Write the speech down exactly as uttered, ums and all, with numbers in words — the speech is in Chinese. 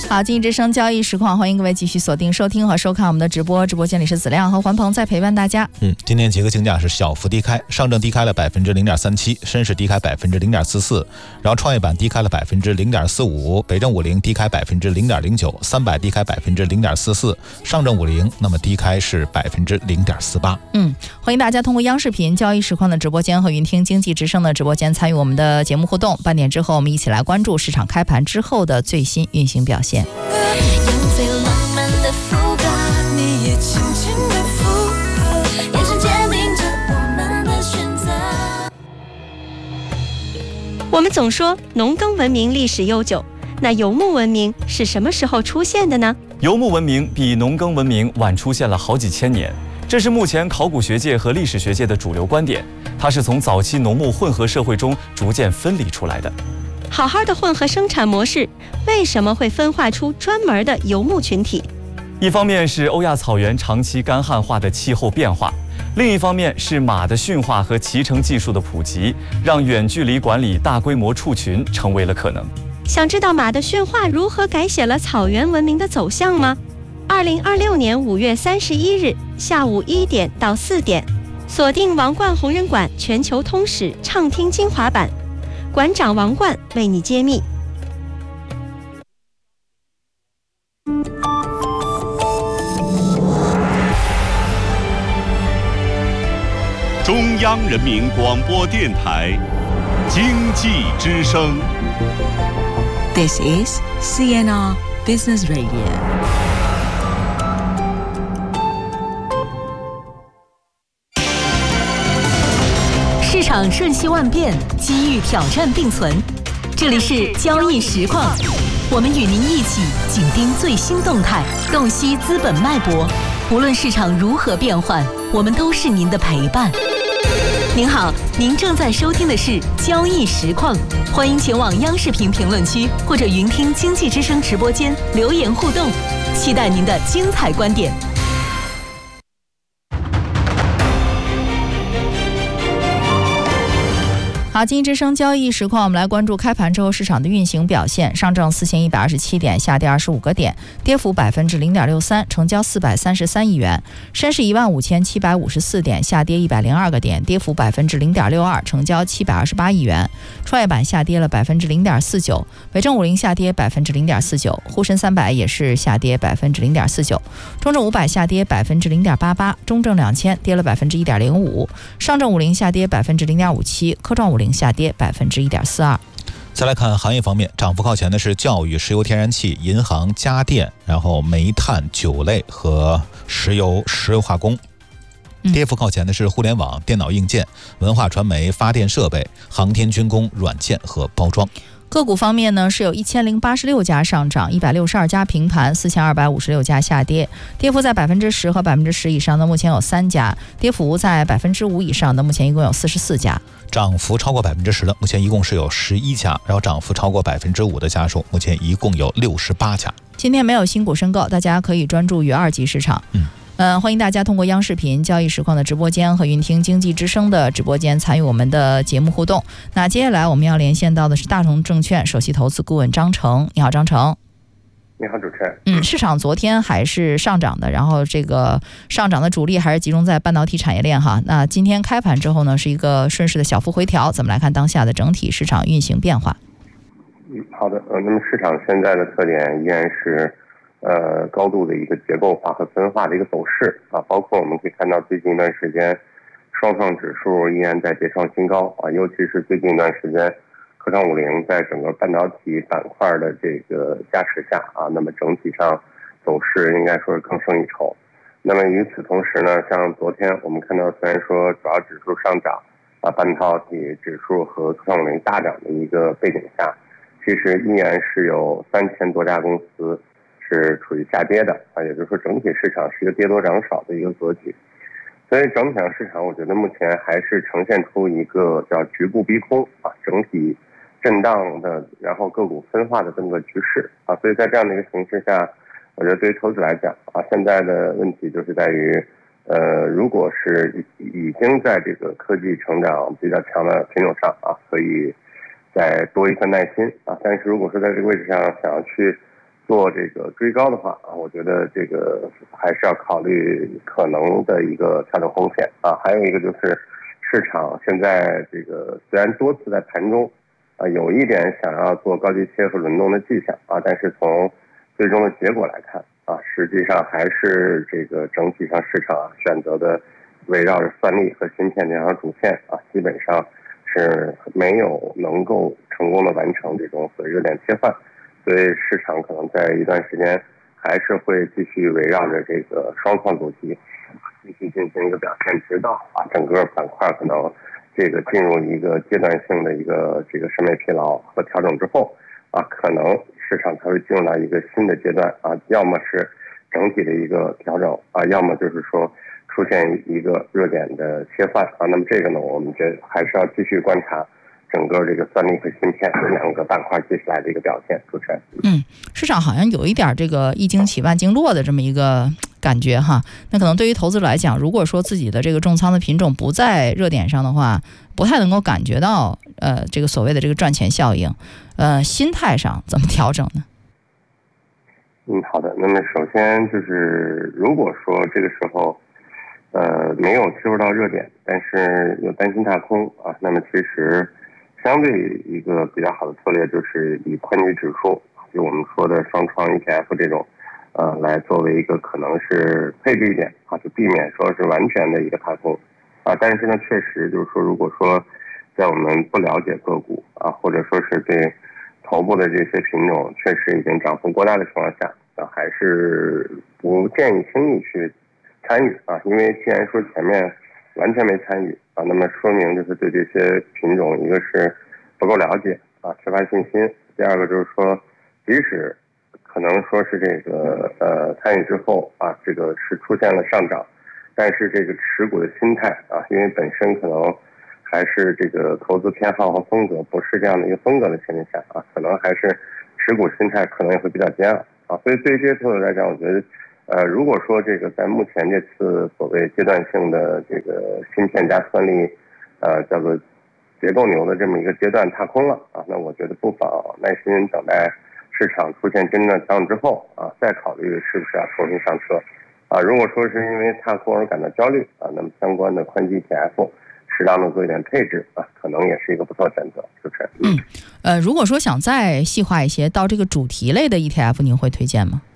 好，经济之声交易实况，欢迎各位继续锁定收听和收看我们的直播。直播间里是子亮和环鹏在陪伴大家。 嗯，今天几个竞价是小幅低开，上证低开了百分之零点三七，深市低开百分之零点四四，然后创业板低开了百分之零点四五，北证五零低开百分之零点零九，三百低开百分之零点四四，上证五零那么低开是百分之零点四八。 嗯，欢迎大家通过央视频交易实况的直播间和云听经济之声的直播间参与我们的节目互动。半点之后，我们一起来关注市场开盘之后的最新运行表现。 最浪漫的副歌，你也轻轻的附和，眼神坚定着我们的选择。 我们总说农耕文明历史悠久，那游牧文明是什么时候出现的呢？ 游牧文明比农耕文明晚出现了好几千年，这是目前考古学界和历史学界的主流观点。它是从早期农牧混合社会中逐渐分离出来的。 好好的混合生产模式，为什么会分化出专门的游牧群体？ 一方面是欧亚草原长期干旱化的气候变化，另一方面是马的驯化和骑乘技术的普及，让远距离管理大规模畜群成为了可能。 想知道马的驯化如何改写了草原文明的走向吗？二零二六年五月三十一日下午一点到四点，锁定王冠红人馆全球通史畅听精华版，馆长王冠为你揭秘。 中央人民广播电台经济之声。 This is C N R Business Radio。 市场瞬息万变，机遇挑战并存。这里是交易实况，我们与您一起紧盯最新动态，洞悉资本脉搏。无论市场如何变换，我们都是您的陪伴。您好，您正在收听的是交易实况，欢迎前往央视频评论区或者云听经济之声直播间留言互动，期待您的精彩观点。 好，经济之声交易实况，我们来关注开盘之后市场的运行表现。上证四千一百二十七点，下跌二十五个点，跌幅百分之零点六三，成交四百三十三亿元。深市一万五千七百五十四点，下跌一百零二个点，跌幅百分之零点六二，成交七百二十八亿元。创业板下跌了百分之零点四九，北证五零下跌百分之零点四九，沪深三百也是下跌百分之零点四九，中证五百下跌百分之零点八八，中证两千跌了百分之一点零五，上证五零下跌百分之零点五七，科创五零下跌百分之一点四二。 再来看行业方面，涨幅靠前的是教育、石油天然气、银行、家电，然后煤炭、酒类和石油石油化工。跌幅靠前的是互联网、电脑硬件、文化传媒、发电设备、航天军工、软件和包装。 个股方面呢，是有一千零八十六家上涨，一百六十二家平盘，四千二百五十六家下跌，跌幅在百分之十和百分之十以上的目前有三家，跌幅在百分之五以上的目前一共有四十四家， 涨幅超过百分之十的目前一共是有十一家，然后涨幅超过百分之五的家数目前一共有六十八家。 今天没有新股申购，大家可以专注于二级市场。 嗯。 嗯，欢迎大家通过央视频交易实况的直播间和云听经济之声的直播间参与我们的节目互动。那接下来我们要连线到的是大同证券首席投资顾问张成。你好，张成。 你好，主持人。 嗯，市场昨天还是上涨的，然后这个上涨的主力还是集中在半导体产业链哈。那今天开盘之后呢，是一个顺势的小幅回调，怎么来看当下的整体市场运行变化？ 嗯，好的。呃，那么市场现在的特点依然是。呃，高度的一个结构化和分化的一个走势啊，包括我们可以看到最近一段时间，双创指数依然在跌创新高啊，尤其是最近一段时间，科创五零在整个半导体板块的这个加持下啊，那么整体上走势应该说是更胜一筹。那么与此同时呢，像昨天我们看到，虽然说主要指数上涨啊，半导体指数和科创五零大涨的一个背景下，其实依然是有三千多家公司。是处于下跌的啊，也就是说整体市场是一个跌多涨少的一个格局，所以整体上市场我觉得目前还是呈现出一个叫局部逼空啊，整体震荡的，然后个股分化的这么个局势啊，所以在这样的一个形势下，我觉得对于投资来讲啊，现在的问题就是在于，呃，如果是已经在这个科技成长比较强的品种上啊，可以再多一份耐心啊，但是如果说在这个位置上想要去做这个追高的话啊，我觉得这个还是要考虑可能的一个调整风险啊。还有一个就是市场现在这个虽然多次在盘中啊有一点想要做高低切和轮动的迹象啊，但是从最终的结果来看啊，实际上还是这个整体上市场啊选择的围绕着算力和芯片这两条主线啊，基本上是没有能够成功的完成这种所谓热点切换。所以市场可能在一段时间还是会继续围绕着这个双创主题继续进行一个表现，直到啊整个板块可能这个进入一个阶段性的一个这个审美疲劳和调整之后啊，可能市场才会进入到一个新的阶段啊，要么是整体的一个调整啊，要么就是说出现一个热点的切换啊。那么这个呢，我们觉得还是要继续观察整个这个算力和芯片这两个板块接下来的一个表现。主持人， 嗯，市场好像有一点这个一惊起万惊落的这么一个感觉哈。那可能对于投资者来讲，如果说自己的这个重仓的品种不在热点上的话，不太能够感觉到呃这个所谓的这个赚钱效应。呃，心态上怎么调整呢？ 嗯，好的。那么首先就是，如果说这个时候呃没有切入到热点，但是有担心踏空啊，那么其实相对一个比较好的策略就是以宽基指数，就我们说的双创 E T F 这种，呃，来作为一个可能是配置一点啊，就避免说是完全的一个踏空啊。但是呢，确实就是说，如果说在我们不了解个股啊，或者说是对头部的这些品种确实已经涨幅过大的情况下啊，还是不建议轻易去参与啊，因为既然说前面完全没参与啊，那么说明就是对这些品种，一个是不够了解啊，缺乏信心；第二个就是说，即使可能说是这个呃参与之后啊，这个是出现了上涨，但是这个持股的心态啊，因为本身可能还是这个投资偏好和风格不是这样的一个风格的前提下啊，可能还是持股心态可能也会比较煎熬啊。所以对于这些投资者来讲，我觉得呃，如果说这个在目前这次所谓阶段性的这个芯片加算力，呃，叫做结构牛的这么一个阶段踏空了啊，那我觉得不妨耐心等待市场出现真正的调整之后啊，再考虑是不是要重新上车啊。如果说是因为踏空而感到焦虑啊，那么相关的宽基 E T F。适当的做一点配置啊，可能也是一个不错选择，是不是？ 嗯，呃，如果说想再细化一些，到这个主题类的 E T F，您会推荐吗？